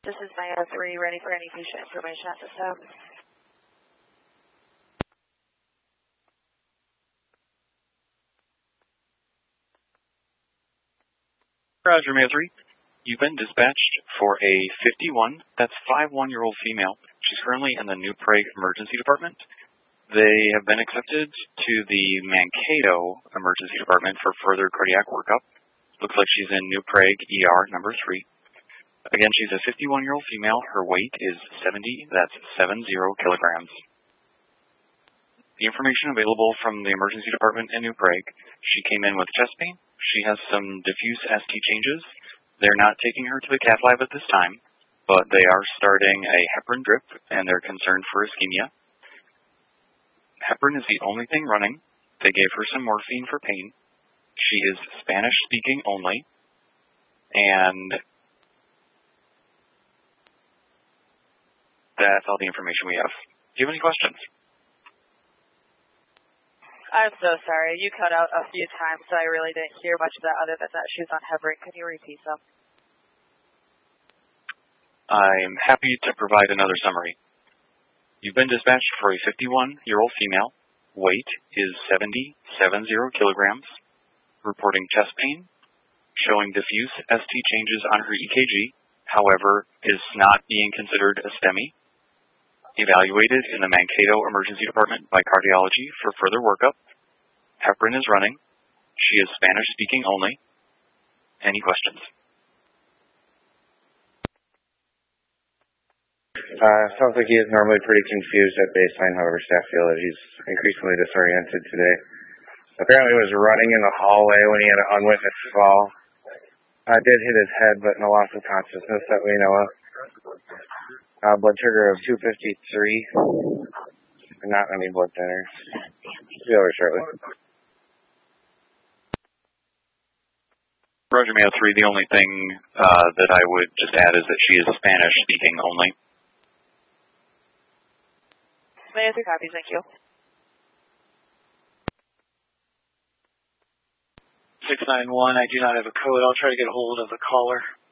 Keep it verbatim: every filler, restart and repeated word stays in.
This is Maya three, ready for any patient information at this time. Roger, Maya three. You've been dispatched for a fifty-one, that's five one-year-old female. She's currently in the New Prague Emergency Department. They have been accepted to the Mankato Emergency Department for further cardiac workup. Looks like she's in New Prague E R number three. Again, she's a fifty-one-year-old female. Her weight is seventy, that's seventy kilograms. The information available from the emergency department in New Prague, she came in with chest pain. She has some diffuse S T changes. They're not taking her to the cath lab at this time, but they are starting a heparin drip, and they're concerned for ischemia. Heparin is the only thing running. They gave her some morphine for pain. She is Spanish-speaking only, and that's all the information we have. Do you have any questions? I'm so sorry. You cut out a few times, so I really didn't hear much of that other than that she was on heparin. Can you repeat some? I'm happy to provide another summary. You've been dispatched for a fifty-one-year-old female. Weight is seventy, seventy kilograms. Reporting chest pain. Showing diffuse S T changes on her E K G. However, is not being considered a STEMI. Evaluated in the Mankato Emergency Department by cardiology for further workup. Heparin is running. She is Spanish-speaking only. Any questions? Uh, sounds like he is normally pretty confused at baseline, however, staff feel that he's increasingly disoriented today. Apparently was running in the hallway when he had an unwitnessed fall. Uh, did hit his head, but no loss of consciousness that we know of. Uh, blood sugar of two fifty-three. Not any blood thinners. Be over shortly. Roger, Mayo three, the only thing uh, that I would just add is that she is Spanish speaking only. Mayo three copies, thank you. six nine one, I do not have a code. I'll try to get a hold of the caller.